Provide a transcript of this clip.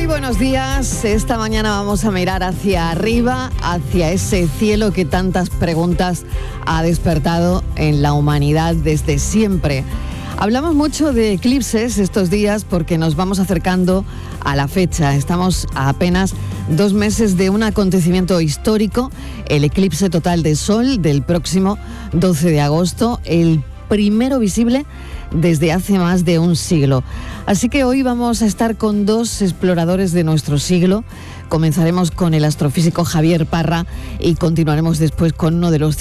Muy buenos días. Esta mañana vamos a mirar hacia arriba, hacia ese cielo que tantas preguntas ha despertado en la humanidad desde siempre. Hablamos mucho de eclipses estos días porque nos vamos acercando a la fecha. Estamos a apenas 2 meses de un acontecimiento histórico, el eclipse total de Sol del próximo 12 de agosto, el primero visible desde hace más de un siglo. Así que hoy vamos a estar con 2 exploradores de nuestro siglo. Comenzaremos con el astrofísico Javier Parra y continuaremos después con uno de los